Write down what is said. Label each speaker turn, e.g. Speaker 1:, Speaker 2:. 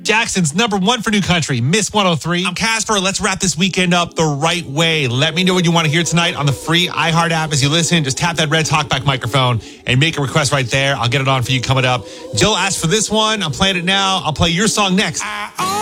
Speaker 1: Jackson's number one for new country, Miss 103. I'm Casper. Let's wrap this weekend up the right way. Let me know what you want to hear tonight on the free iHeart app. As you listen, just tap that red talkback microphone and make a request right there. I'll get it on for you coming up. Jill asked for this one. I'm playing it now. I'll play your song next.